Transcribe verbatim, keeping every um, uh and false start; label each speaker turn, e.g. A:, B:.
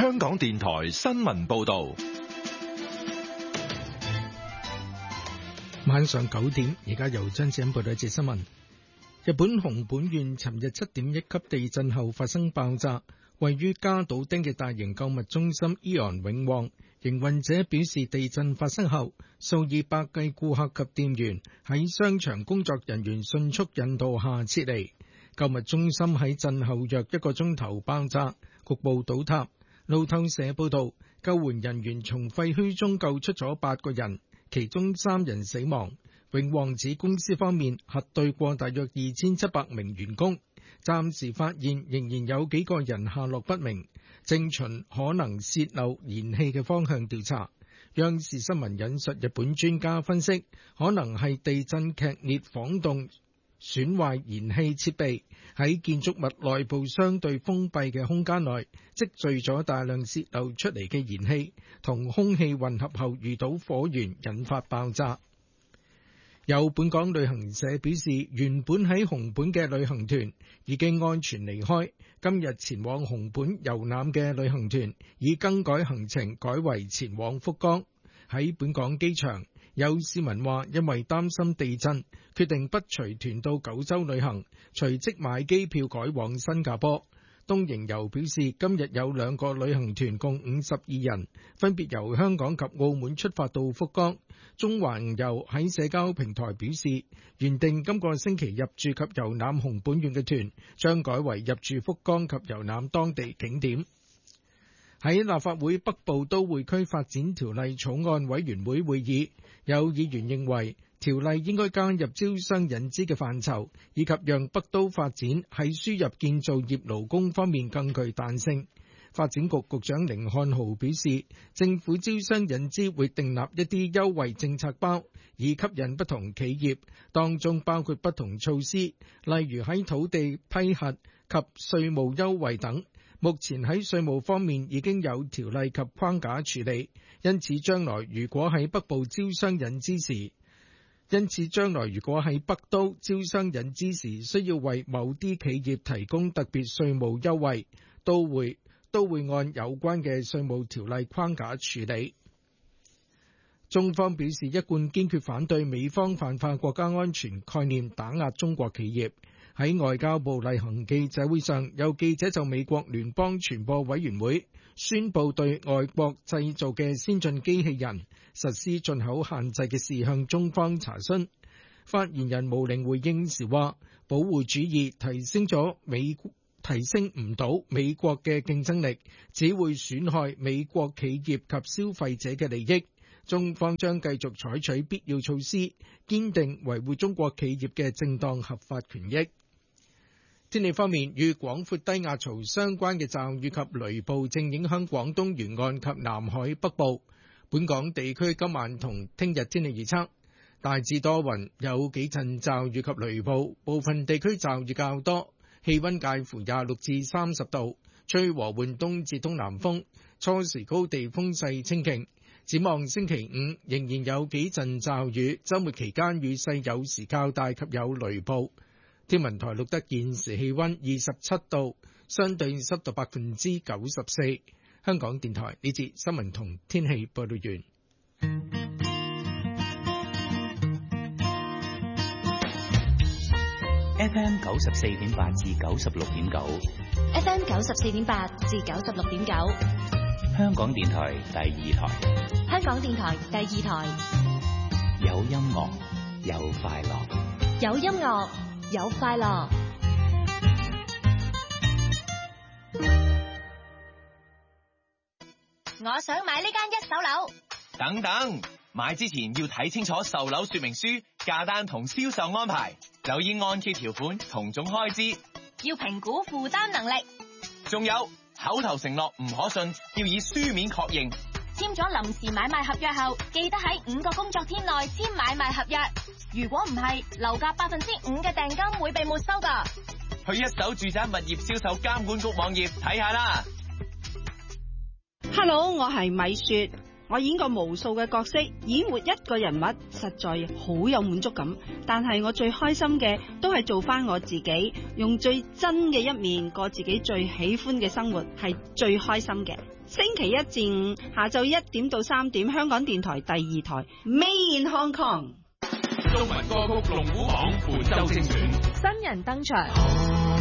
A: 香港電台新聞報道。
B: 晚上九點，而家由張子欣報道一節新聞。日本熊本縣尋日七點一級地震後發生爆炸，位於加島町嘅大型購物中心伊昂永旺營運者表示，地震發生後，數以百計顧客及店員喺商場工作人員迅速引導下撤離。購物中心喺震後約一個鐘頭爆炸，局部倒塌。路透社報道，救援人員從廢墟中救出咗八個人，其中三人死亡。永旺指公司方面核對過大約二千七百名員工，暫時發現仍然有幾個人下落不明，正循可能洩漏燃氣嘅方向調查。央視新聞引述日本專家分析，可能係地震劇烈晃動損壞燃氣設備，喺建築物內部相對封閉嘅空間內積聚咗大量洩漏出嚟嘅燃氣，同空氣混合後遇到火源引發爆炸。有本港旅行社表示，原本喺熊本嘅旅行團已經安全離開，今日前往熊本遊覽嘅旅行團已更改行程，改為前往福岡。喺本港機場，有市民話因為擔心地震，決定不隨團到九州旅行，隨即買機票改往新加坡。東瀛遊表示，今日有兩個旅行團共五十二人，分別由香港及澳門出發到福岡。中環遊喺社交平台表示，原定今個星期入住及遊覽熊本縣嘅團，將改為入住福岡及遊覽當地景點。喺立法會北部都會區發展條例草案委員會會議，有議員認為條例應該加入招商引資嘅範疇，以及讓北都發展喺輸入建造業勞工方面更具彈性。發展局局長甯漢豪表示，政府招商引資會訂立一啲優惠政策包，以吸引不同企業，當中包括不同措施，例如喺土地批核及稅務優惠等。目前喺稅務方面已經有條例及框架處理，因此將來如果喺北部招商引資時，因此將來如果喺北都招商引資時需要為某啲企業提供特別稅務優惠，都會都會按有關嘅稅務條例框架處理。中方表示一貫堅決反對美方泛化國家安全概念，打壓中國企業。喺外交部例行記者會上，有記者就美國聯邦傳播委員會宣布對外國製造嘅先進機器人實施進口限制嘅事向中方查詢。發言人毛寧回應時話，保護主義提升咗美提升唔到美國嘅競爭力，只會損害美國企業及消費者嘅利益。中方將繼續採取必要措施，堅定維護中國企業嘅正當合法權益。天氣方面，與廣闊低壓槽相關嘅驟雨及雷暴正影響廣東沿岸及南海北部。本港地區今晚同聽日天氣預測，大致多雲，有幾陣驟雨及雷暴，部分地區驟雨較多，氣溫介乎廿六至三十度，吹和緩東至東南風，初時高地風勢清勁。展望星期五仍然有幾陣驟雨，週末期間雨勢有時較大及有雷暴。天文台錄得現時氣溫二十七度，相對濕度百分之九十四。香港電台呢節新聞同天氣報道完。
C: F M 九十四點八至九十六點九
D: ，F M 九十四點八至九十六點九，
C: 香港電台第二台，
D: 香港電台第二台，
C: 有音樂，有快樂，
D: 有音樂。有快樂，
E: 我想買呢間一手樓。
F: 等等，買之前要睇清楚售樓說明書、價單同銷售安排，留意按揭條款同總開支，
E: 要評估負擔能力。
F: 仲有口頭承諾唔可信，要以書面確認。
E: 簽咗臨時買賣合約後，記得喺五個工作天內簽買賣合約。如果唔係，樓價百分之五嘅訂金會被沒收㗎。
F: 去一手住宅物業銷售監管局網頁睇下啦。
G: Hello， 我係米雪。 我演過無數嘅角色，演活一個人物實在好有滿足感。但係我最開心嘅都係做翻我自己，用最真嘅一面過自己最喜歡嘅生活，係最開心嘅。星期一至五下晝一點到三點，香港電台第二台 Made in Hong Kong。
A: 中文歌曲龍虎榜本周精選，
H: 新人登場。